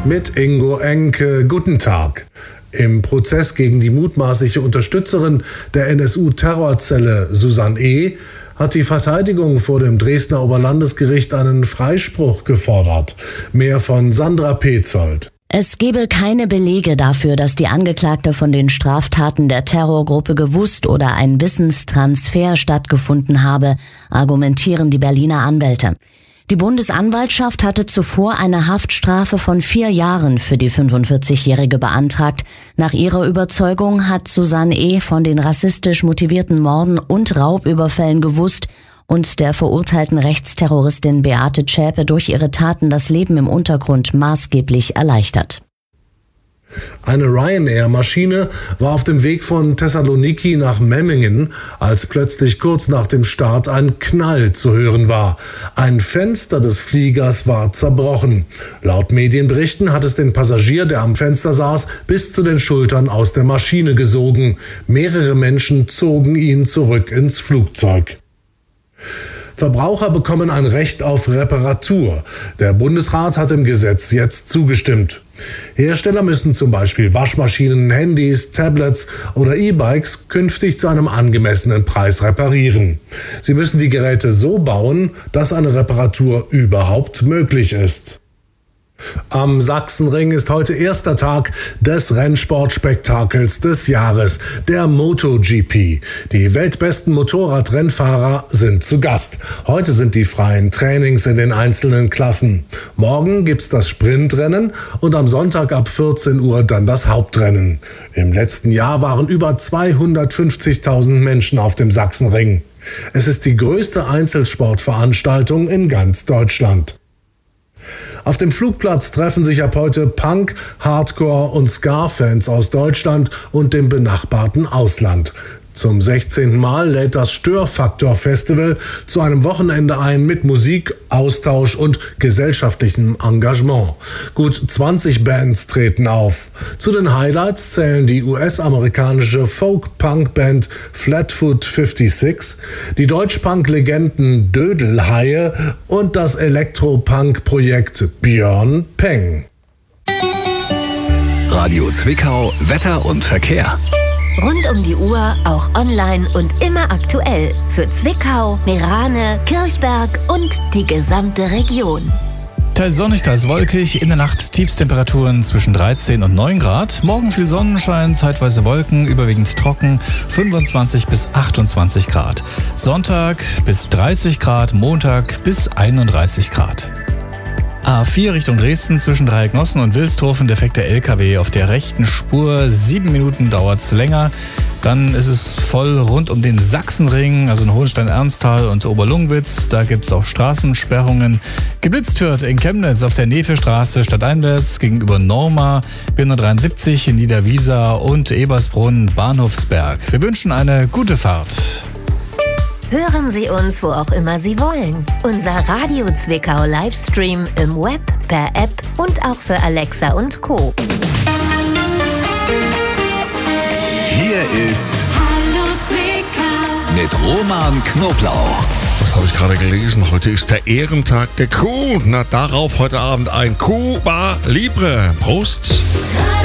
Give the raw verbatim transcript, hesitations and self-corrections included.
mit Ingo Enke. Guten Tag. Im Prozess gegen die mutmaßliche Unterstützerin der N S U-Terrorzelle Susanne E. hat die Verteidigung vor dem Dresdner Oberlandesgericht einen Freispruch gefordert. Mehr von Sandra Petzold. Es gebe keine Belege dafür, dass die Angeklagte von den Straftaten der Terrorgruppe gewusst oder ein Wissenstransfer stattgefunden habe, argumentieren die Berliner Anwälte. Die Bundesanwaltschaft hatte zuvor eine Haftstrafe von vier Jahren für die fünfundvierzigjährige beantragt. Nach ihrer Überzeugung hat Susanne E. von den rassistisch motivierten Morden und Raubüberfällen gewusst und der verurteilten Rechtsterroristin Beate Zschäpe durch ihre Taten das Leben im Untergrund maßgeblich erleichtert. Eine Ryanair-Maschine war auf dem Weg von Thessaloniki nach Memmingen, als plötzlich kurz nach dem Start ein Knall zu hören war. Ein Fenster des Fliegers war zerbrochen. Laut Medienberichten hat es den Passagier, der am Fenster saß, bis zu den Schultern aus der Maschine gesogen. Mehrere Menschen zogen ihn zurück ins Flugzeug. Verbraucher bekommen ein Recht auf Reparatur. Der Bundesrat hat dem Gesetz jetzt zugestimmt. Hersteller müssen zum Beispiel Waschmaschinen, Handys, Tablets oder E-Bikes künftig zu einem angemessenen Preis reparieren. Sie müssen die Geräte so bauen, dass eine Reparatur überhaupt möglich ist. Am Sachsenring ist heute erster Tag des Rennsportspektakels des Jahres, der MotoGP. Die weltbesten Motorradrennfahrer sind zu Gast. Heute sind die freien Trainings in den einzelnen Klassen. Morgen gibt's das Sprintrennen und am Sonntag ab vierzehn Uhr dann das Hauptrennen. Im letzten Jahr waren über zweihundertfünfzigtausend Menschen auf dem Sachsenring. Es ist die größte Einzelsportveranstaltung in ganz Deutschland. Auf dem Flugplatz treffen sich ab heute Punk-, Hardcore- und Ska-Fans aus Deutschland und dem benachbarten Ausland. Zum sechzehnten Mal lädt das Störfaktor-Festival zu einem Wochenende ein mit Musik, Austausch und gesellschaftlichem Engagement. Gut zwanzig Bands treten auf. Zu den Highlights zählen die U S-amerikanische Folk-Punk-Band Flatfoot fünfundsechzig, die Deutsch-Punk-Legenden Dödelhaie und das Elektro-Punk-Projekt Björn Peng. Radio Zwickau, Wetter und Verkehr. Rund um die Uhr, auch online und immer aktuell. Für Zwickau, Meerane, Kirchberg und die gesamte Region. Teils sonnig, teils wolkig. In der Nacht Tiefstemperaturen zwischen dreizehn und neun Grad. Morgen viel Sonnenschein, zeitweise Wolken, überwiegend trocken, fünfundzwanzig bis achtundzwanzig Grad. Sonntag bis dreißig Grad, Montag bis einunddreißig Grad. A vier Richtung Dresden zwischen Dreiecknossen und Wilsdorfen, defekter L K W auf der rechten Spur. Sieben Minuten dauert's länger. Dann ist es voll rund um den Sachsenring, also in Hohenstein-Ernsthal und Oberlungwitz. Da gibt's auch Straßensperrungen. Geblitzt wird in Chemnitz auf der Nefelstraße stadteinwärts gegenüber Norma, B hundertdreiundsiebzig in Niederwiesa und Ebersbrunn, Bahnhofsberg. Wir wünschen eine gute Fahrt. Hören Sie uns, wo auch immer Sie wollen. Unser Radio Zwickau Livestream im Web, per App und auch für Alexa und Co. Hier ist Hallo Zwickau mit Roman Knoblauch. Das habe ich gerade gelesen. Heute ist der Ehrentag der Kuh. Na, darauf heute Abend ein Cuba Libre. Prost!